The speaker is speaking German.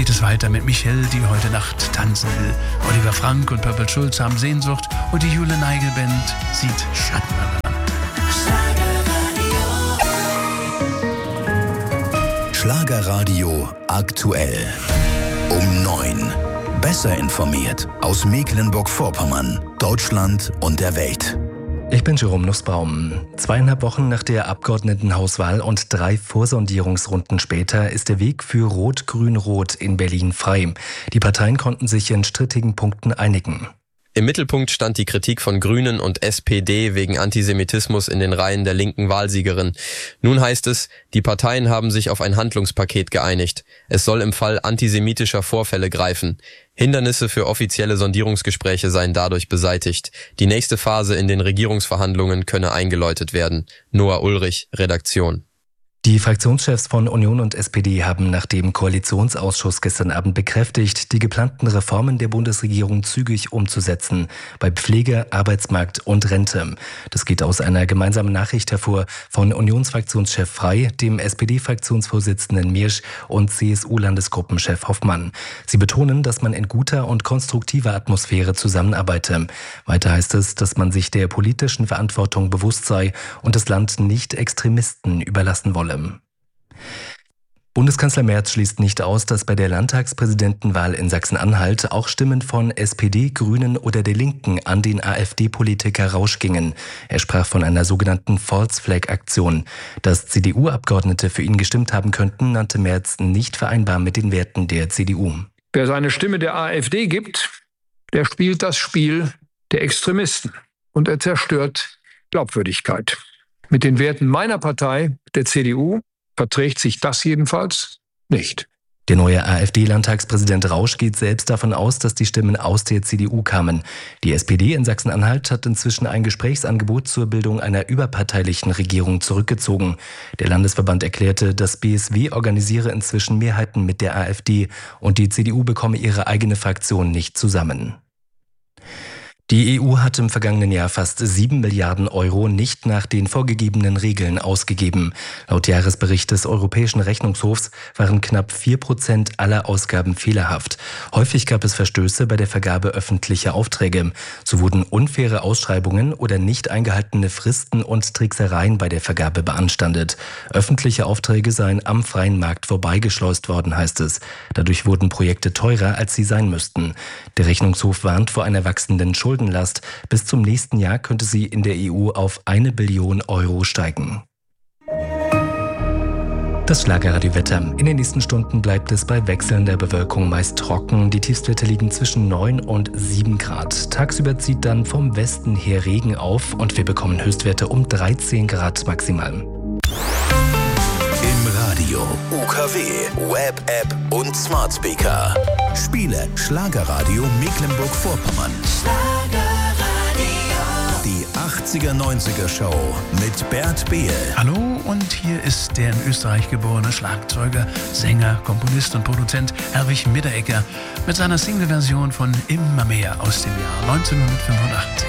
geht es weiter mit Michelle, die heute Nacht tanzen will. Oliver Frank und Purple Schulz haben Sehnsucht und die Jule Neigel Band sieht Schatten an. Schlagerradio aktuell. Um 9. Besser informiert aus Mecklenburg-Vorpommern, Deutschland und der Welt. Ich bin Jerome Nussbaum. 2,5 Wochen nach der Abgeordnetenhauswahl und 3 Vorsondierungsrunden später ist der Weg für Rot-Grün-Rot in Berlin frei. Die Parteien konnten sich in strittigen Punkten einigen. Im Mittelpunkt stand die Kritik von Grünen und SPD wegen Antisemitismus in den Reihen der linken Wahlsiegerin. Nun heißt es, die Parteien haben sich auf ein Handlungspaket geeinigt. Es soll im Fall antisemitischer Vorfälle greifen. Hindernisse für offizielle Sondierungsgespräche seien dadurch beseitigt. Die nächste Phase in den Regierungsverhandlungen könne eingeläutet werden. Noah Ulrich, Redaktion. Die Fraktionschefs von Union und SPD haben nach dem Koalitionsausschuss gestern Abend bekräftigt, die geplanten Reformen der Bundesregierung zügig umzusetzen, bei Pflege, Arbeitsmarkt und Rente. Das geht aus einer gemeinsamen Nachricht hervor von Unionsfraktionschef Frey, dem SPD-Fraktionsvorsitzenden Miersch und CSU-Landesgruppenchef Hoffmann. Sie betonen, dass man in guter und konstruktiver Atmosphäre zusammenarbeite. Weiter heißt es, dass man sich der politischen Verantwortung bewusst sei und das Land nicht Extremisten überlassen wolle. Bundeskanzler Merz schließt nicht aus, dass bei der Landtagspräsidentenwahl in Sachsen-Anhalt auch Stimmen von SPD, Grünen oder der Linken an den AfD-Politiker Rausch gingen. Er sprach von einer sogenannten False-Flag-Aktion. Dass CDU-Abgeordnete für ihn gestimmt haben könnten, nannte Merz nicht vereinbar mit den Werten der CDU. Wer seine Stimme der AfD gibt, der spielt das Spiel der Extremisten und er zerstört Glaubwürdigkeit. Mit den Werten meiner Partei, der CDU, verträgt sich das jedenfalls nicht. Der neue AfD-Landtagspräsident Rausch geht selbst davon aus, dass die Stimmen aus der CDU kamen. Die SPD in Sachsen-Anhalt hat inzwischen ein Gesprächsangebot zur Bildung einer überparteilichen Regierung zurückgezogen. Der Landesverband erklärte, das BSW organisiere inzwischen Mehrheiten mit der AfD und die CDU bekomme ihre eigene Fraktion nicht zusammen. Die EU hat im vergangenen Jahr fast 7 Milliarden Euro nicht nach den vorgegebenen Regeln ausgegeben. Laut Jahresbericht des Europäischen Rechnungshofs waren knapp 4% aller Ausgaben fehlerhaft. Häufig gab es Verstöße bei der Vergabe öffentlicher Aufträge. So wurden unfaire Ausschreibungen oder nicht eingehaltene Fristen und Tricksereien bei der Vergabe beanstandet. Öffentliche Aufträge seien am freien Markt vorbeigeschleust worden, heißt es. Dadurch wurden Projekte teurer, als sie sein müssten. Der Rechnungshof warnt vor einer wachsenden Schuldenlast. Bis zum nächsten Jahr könnte sie in der EU auf 1 Billion Euro steigen. Das Schlagerradio-Wetter. In den nächsten Stunden bleibt es bei wechselnder Bewölkung meist trocken. Die Tiefstwerte liegen zwischen 9 und 7 Grad. Tagsüber zieht dann vom Westen her Regen auf und wir bekommen Höchstwerte um 13 Grad maximal. Im Radio, UKW, Web-App und Smart Speaker. Spiele Schlagerradio Mecklenburg-Vorpommern. Die 80er-90er Show mit Bert Behl. Hallo, und hier ist der in Österreich geborene Schlagzeuger, Sänger, Komponist und Produzent Erwin Mitteregger mit seiner Single-Version von Immer mehr aus dem Jahr 1985.